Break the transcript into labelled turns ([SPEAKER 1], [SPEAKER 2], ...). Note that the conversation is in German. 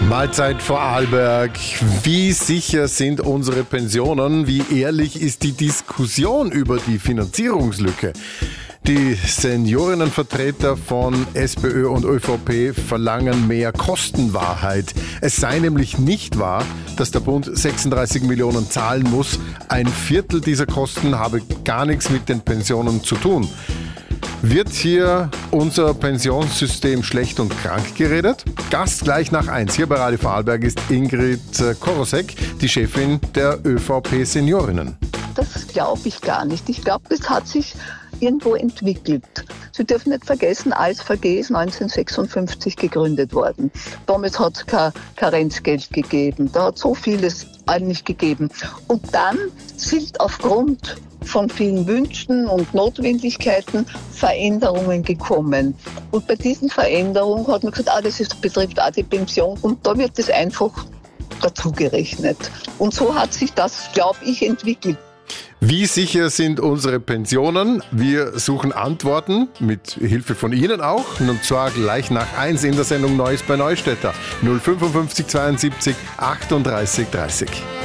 [SPEAKER 1] Mahlzeit Vorarlberg. Wie sicher sind unsere Pensionen? Wie ehrlich ist die Diskussion über die Finanzierungslücke? Die Seniorinnenvertreter von SPÖ und ÖVP verlangen mehr Kostenwahrheit. Es sei nämlich nicht wahr, dass der Bund 36 Millionen zahlen muss. Ein Viertel dieser Kosten habe gar nichts mit den Pensionen zu tun. Wird hier unser Pensionssystem schlecht und krank geredet? Gast gleich nach 1 hier bei Radio Vorarlberg ist Ingrid Korosek, die Chefin der ÖVP Seniorinnen.
[SPEAKER 2] Das glaube ich gar nicht. Ich glaube, das hat sich irgendwo entwickelt. Sie dürfen nicht vergessen, ASVG ist 1956 gegründet worden. Damals hat es kein Karenzgeld gegeben. Da hat so vieles eigentlich gegeben. Und dann sind aufgrund von vielen Wünschen und Notwendigkeiten Veränderungen gekommen. Und bei diesen Veränderungen hat man gesagt, das betrifft auch die Pension. Und da wird das einfach dazugerechnet. Und so hat sich das, glaube ich, entwickelt.
[SPEAKER 1] Wie sicher sind unsere Pensionen? Wir suchen Antworten, mit Hilfe von Ihnen auch. Und zwar gleich nach 1 in der Sendung Neues bei Neustädter. 055 72 38 30.